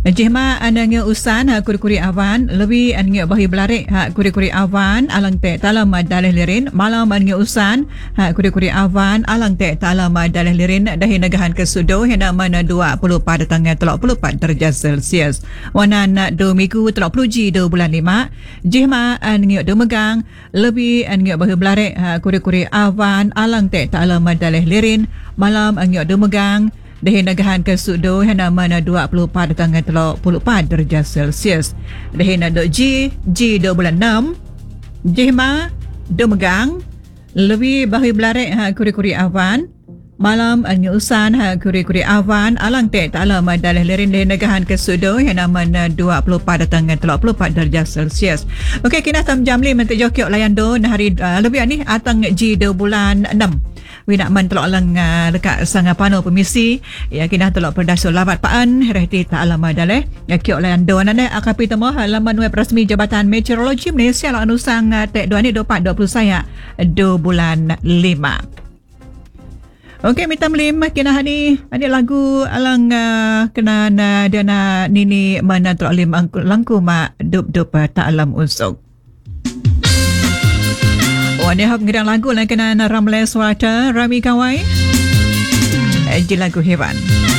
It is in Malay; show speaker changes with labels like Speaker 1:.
Speaker 1: Jihma anangnya usan kuri-kuri awan lebih anangnya bahi belarik kuri-kuri awan alang te talam dalih lirin malam anangnya usan kuri-kuri awan alang te talam dalih lirin dahi nagahan ke sudo hena mana 20 pada tanggal 34 darjah Celsius wanan 2 minggu 30 G 2 bulan 5 jihma anangnya megang lebih anangnya bahi belarik kuri-kuri awan alang te talam dalih lirin malam anangnya megang dahi nagahan ke sudo hena mana 20 pada tanggal 34 darjah Celsius dahi na G 2 bulan 6 jihma megang lebih bahi belarik kuri-kuri awan malam usan kuri-kuri awan alang te ta'ala dalih lirin dahi nagahan ke sudo hena mana 20 pada tanggal 34 darjah Celsius. Okey, kina tam jam 5 mentik jokiok layan do hari lebih ni atang G 2 bulan 6 wina man telok lang dekat sang pano pemisi ya kina telok perdaso labat paan rehti ta'ala dalih ya kiok layan do nane akapi temo laman web rasmi Jabatan Meteorologi Malaysia la anusang te 24 20 saya 2 bulan 5. Okey, mitam lim kena hani lagu alang kena dana nini mana telok lim langku ma dup tak alam usuk. Wani hak ngirang lagu lah kena Ramles Wata Rami Kawai. Lagu hewan.